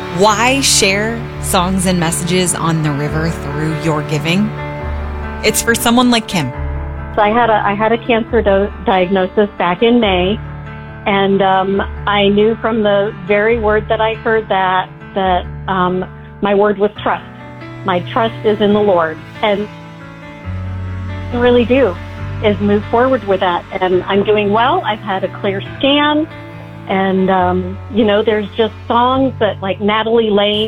Why share songs and messages on the river through your giving? It's for someone like Kim. So I had a cancer diagnosis back in May, and I knew from the very word that I heard that my word was trust. My trust is in the Lord, and I really do is move forward with that. And I'm doing well. I've had a clear scan. And, there's just songs that like Natalie Lane,